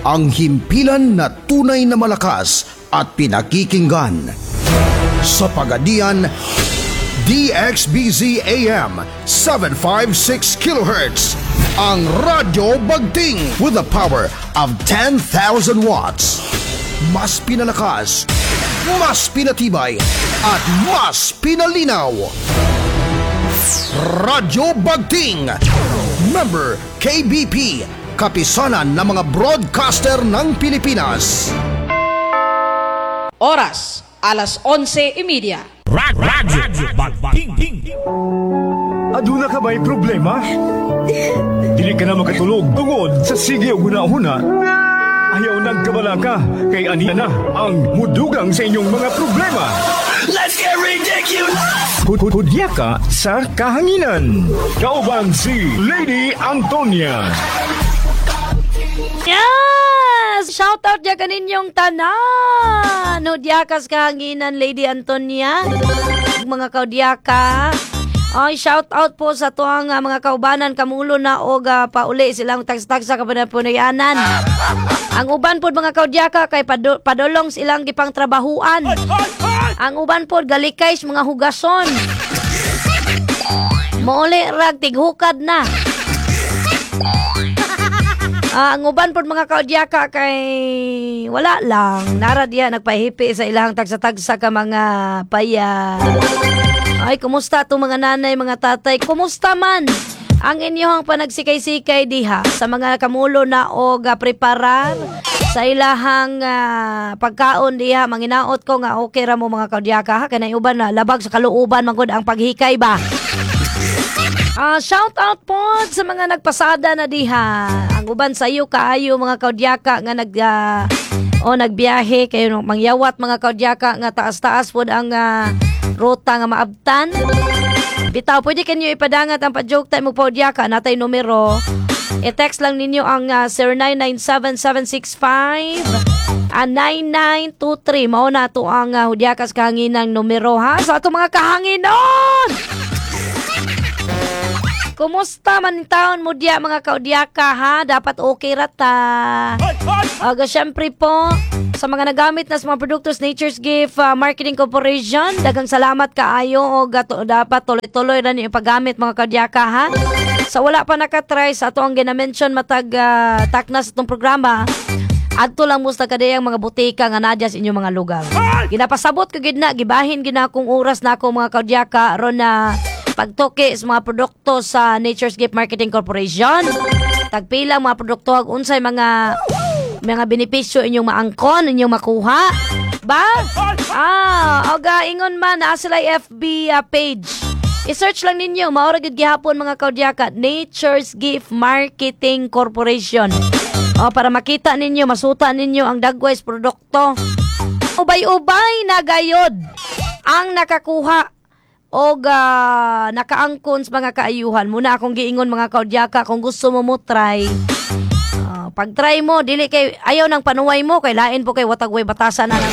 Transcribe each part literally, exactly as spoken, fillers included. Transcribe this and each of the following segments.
ang himpilan na tunay na malakas at pinakikinggan. Sa Pagadian, D X B Z A M seven fifty-six kilohertz, ang Radyo Bagting with the power of ten thousand watts. Mas pinalakas, mas pinatibay, at mas pinalinaw. Radyo Bagting, member K B P, kapisanan ng mga broadcaster ng Pilipinas. Oras, alas onse y media. Radyo Bagting. Aduna ka ba'y problema? Dili ka na makatulog tungod sa sige o huna-huna. Ayaw nagkabala ka, kay anina na ang mudugang sa inyong mga problema. Let's get ridiculous! Hudya ka sa kahanginan. Kaubang si Lady Antonia. Yes! Shout out dyan kaninyong tanan. Hudyakas kahanginan, Lady Antonia. Mga kaudyaka. Ay, shout out po sa tuang uh, mga kaubanan kamulo na og uh, pauli silang tags-tagsa kapanapunayanan. Ang uban po mga kaudyaka kay pado- padolong silang gipang trabahuan. Ang uban po galikays mga hugason. Mauli rag tighukad na. Uh, ang uban po mga kaudyaka kay wala lang. Nara diya nagpahipi sa ilang tagsa-tagsa ka mga paya. Ay, kumusta itong mga nanay, mga tatay? Kumusta man ang inyong panagsikay-sikay diha sa mga kamulo na og uh, preparar sa ilahang uh, pagkaon diha? Manginaot ko nga okay ra mo mga kaudyaka ha? Kanay uban na labag sa kaluuban magod ang paghikay ba? Uh, shout out po sa mga nagpasada na diha. Ang uban sa iyo kaayo mga kaudyaka nga nag uh, o nagbiyahe kayo mangyawat mga kaudyaka nga taas-taas po ang uh, ruta nga maabtan. Bitaw, pwede kanyo ipadangat ang pa-joke time mo po dyaka. Natay numero. I-text lang ninyo ang uh, zero nine nine seven seven six five nine nine two three. Mao na ito ang uh, hudyakas kahanginang numero ha. Sa ito mga kahanginon! Kumusta man taon mo diya mga kaudyaka ha? Dapat okay rata. Aga, syempre po, sa mga nagamit na sa mga produktos Nature's Gift uh, Marketing Corporation, dagang salamat kaayo o gato, dapat tuloy-tuloy na niyo paggamit mga kaudyaka ha. Sa wala pa nakatry sa ito ang ginamention matag uh, taknas itong programa, adto lang musta kadayang mga butika nga nadya sa inyong mga lugar. Ginapasabot ko gid na, gibahin gina akong oras na ako mga kaudyaka ron na pagtoke sa mga produkto sa Nature's Gift Marketing Corporation. Tagpila mga produkto ag unsay mga mga benepisyo inyong maangkon, inyong makuha. Ba? Ah, oga ingon man na sila F B uh, page. I-search lang ninyo, maura gid gihapon mga kaudyaka, Nature's Gift Marketing Corporation. O para makita ninyo, masuta ninyo ang dagways produkto. Ubay-ubay na gayod ang nakakuha og uh, nakaangkon sa mga kaayuhan. Muna akong giingon mga kaudyaka, kung gusto mo mo try, uh, pag try mo dili kay ayaw ng panuway mo kay lain po kay watagway batasan na lang.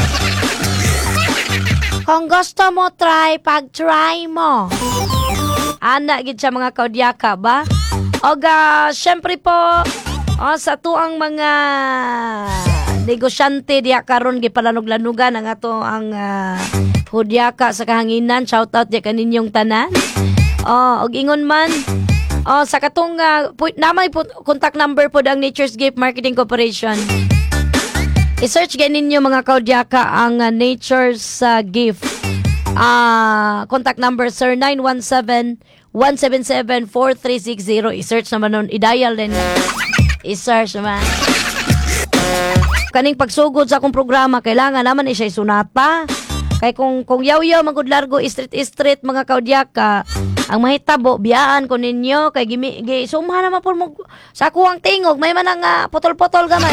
Kung gusto mo try, pag try mo ana gid sa mga kaudyaka ba. Og uh, syempre po uh, sa tuang mga negosyante diya karon gipalanog-lanugan ang ato ang uh, hudyaka sa kahanginan. Shout out diya kaninyong tanan. Oh, og ingon man oh, sa katong uh, pu- namay po contact number po ang Nature's Gift Marketing Corporation. I-search ganin ninyo mga kaudyaka ang uh, Nature's uh, Gift. Uh, contact number sir nine one seven one seven seven four three six zero. I-search naman nun, i-dial din. I-search naman. Kaning pagsugod sa akong programa, kailangan naman isya sunata. Kay kung kung yaw-yaw magud largo street-street mga kaudyaka, ang mahitabo biyaan ko ninyo kay gimi gi sumha naman po mo sa kuwang tingog may man ang uh, putol-putol gamay.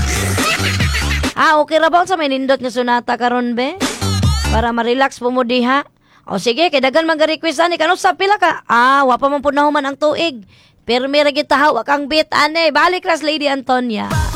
Ah, okay ra ba sa may nindot nga sunata karon be? Para ma-relax po mo diha. O sige, kay dagan mag-request ani kanu sa pila ka. Ah, wa pa man pud nahuman ang tuig. Permi ra gid tahaw kang bit ane. Balik ras Lady Antonia.